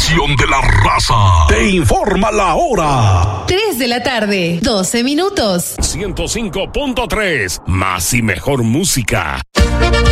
información de la raza. Te informa la hora. 3 de la tarde, 12 minutos. 105.3, más y mejor música.